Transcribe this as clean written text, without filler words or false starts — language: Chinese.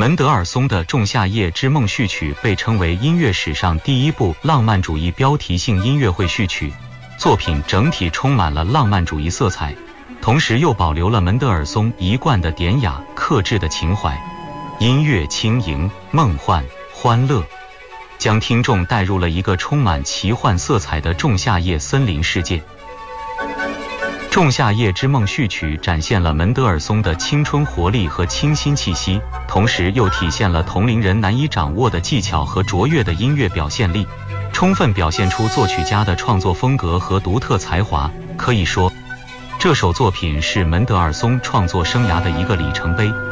门德尔松的《仲夏夜之梦》序曲被称为音乐史上第一部浪漫主义标题性音乐会序曲，作品整体充满了浪漫主义色彩，同时又保留了门德尔松一贯的典雅克制的情怀。音乐轻盈、梦幻、欢乐，将听众带入了一个充满奇幻色彩的仲夏夜森林世界。《仲夏夜之梦》序曲展现了门德尔松的青春活力和清新气息，同时又体现了同龄人难以掌握的技巧和卓越的音乐表现力，充分表现出作曲家的创作风格和独特才华。可以说，这首作品是门德尔松创作生涯的一个里程碑。